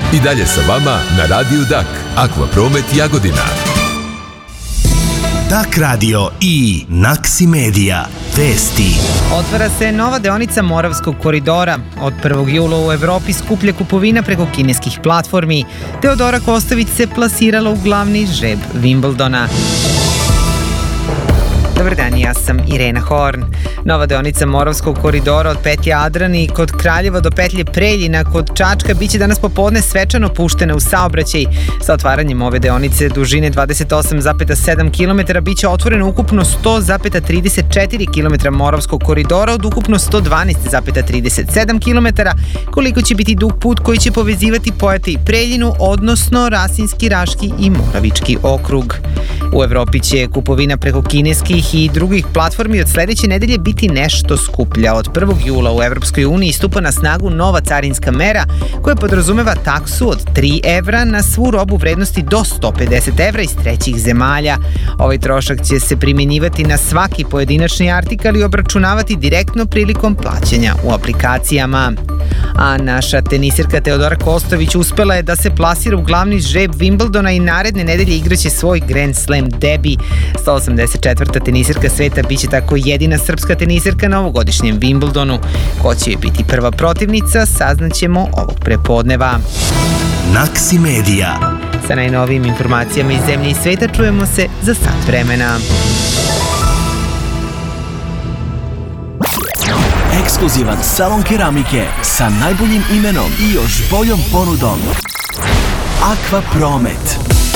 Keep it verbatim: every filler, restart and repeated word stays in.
I dalje sa vama na Radiju Dak, Akvapromet Jagodina. Dak radio i Naksi Media. Vesti. Otvara se nova deonica Moravskog koridora. Od prvog jula u Evropi skuplja kupovina preko kineskih platformi. Teodora Kostović se plasirala u glavni žreb Wimbledona. Dobar dan, ja sam Irena Horn. Nova deonica Moravskog koridora od petlje Adrani kod Kraljeva do petlje Preljina kod Čačka biće danas popodne svečano puštena u saobraćaj. Sa otvaranjem ove deonice dužine dvadeset osam zarez sedam kilometara biće otvoreno ukupno sto zarez trideset četiri kilometra Moravskog koridora od ukupno sto dvanaest zarez trideset sedam kilometara, koliko će biti dug put koji će povezivati Pojate i Preljinu, odnosno Rasinski, Raški i Moravički okrug. U Evropi će kupovina preko kineskih i drugih platformi od sledeće nedelje biti nešto skuplja. Od prvog jula u Evropskoj uniji stupa na snagu nova carinska mera koja podrazumeva taksu od tri evra na svu robu vrednosti do sto pedeset evra iz trećih zemalja. Ovaj trošak će se primjenjivati na svaki pojedinačni artikal i obračunavati direktno prilikom plaćanja u aplikacijama. A naša tenisirka Teodora Kostović uspela je da se plasira u glavni žreb Wimbledona i naredne nedelje igraće svoj Grand Slam debi. sto osamdeset četvrta tenisirka sveta biće tako jedina srpska tenisirka na ovogodišnjem Wimbledonu. Ko će biti prva protivnica, saznaćemo ovog prepodneva. Naksi Media. Sa najnovijim informacijama iz zemlje i sveta čujemo se za sat vremena. Ekskluzivan salon keramike sa najboljim imenom i još boljom ponudom. Akvapromet.